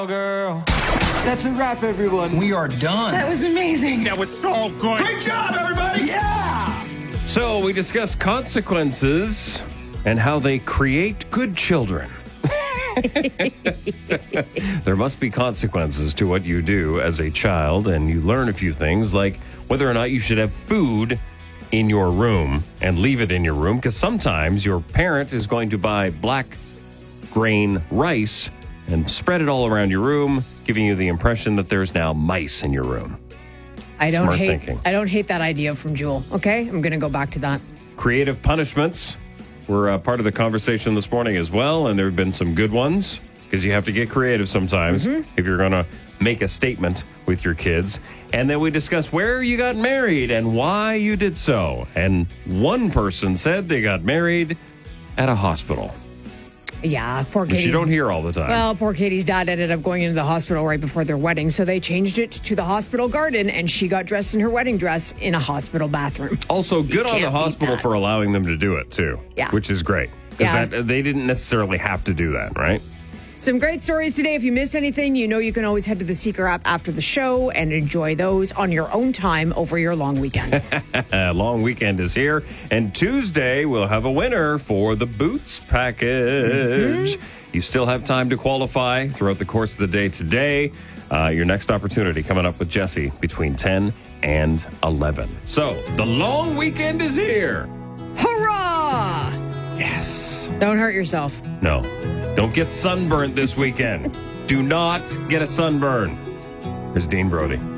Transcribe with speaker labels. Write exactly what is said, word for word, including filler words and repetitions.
Speaker 1: Girl, that's a wrap, everyone.
Speaker 2: We are done.
Speaker 3: That was amazing.
Speaker 4: That was so good.
Speaker 5: Great job, everybody.
Speaker 4: Yeah.
Speaker 6: So we discussed consequences and how they create good children. There must be consequences to what you do as a child, and you learn a few things like whether or not you should have food in your room and leave it in your room, because sometimes your parent is going to buy black grain rice and spread it all around your room, giving you the impression that there's now mice in your room.
Speaker 3: I don't
Speaker 6: Smart
Speaker 3: hate
Speaker 6: thinking.
Speaker 3: I don't hate that idea from Jewel. Okay, I'm going to go back to that.
Speaker 6: Creative punishments were uh, part of the conversation this morning as well, and there have been some good ones because you have to get creative sometimes
Speaker 3: Mm-hmm.
Speaker 6: if you're going to make a statement with your kids. And then we discussed where you got married and why you did so. And one person said they got married at a hospital,
Speaker 3: Yeah, poor
Speaker 6: which
Speaker 3: Katie's.
Speaker 6: you don't hear all the time.
Speaker 3: Well, poor Katie's dad ended up going into the hospital right before their wedding, so they changed it to the hospital garden, and she got dressed in her wedding dress in a hospital bathroom.
Speaker 6: Also, good on
Speaker 3: can't
Speaker 6: the
Speaker 3: beat
Speaker 6: hospital
Speaker 3: that.
Speaker 6: for allowing them to do it, too.
Speaker 3: Yeah.
Speaker 6: Which is great. Because
Speaker 3: Yeah.
Speaker 6: that they didn't necessarily have to do that, right?
Speaker 3: Some great stories today. If you missed anything, you know you can always head to the Seeker app after the show and enjoy those on your own time over your long weekend.
Speaker 6: Uh, long weekend is here, and Tuesday we'll have a winner for the Boots package.
Speaker 3: Mm-hmm.
Speaker 6: You still have time to qualify throughout the course of the day today. Uh, your next opportunity coming up with Jesse between ten and eleven. So, the long weekend is here.
Speaker 3: Hurrah!
Speaker 6: Yes.
Speaker 3: Don't hurt yourself.
Speaker 6: No. Don't get sunburnt this weekend. Do not get a sunburn. Here's Dean Brody.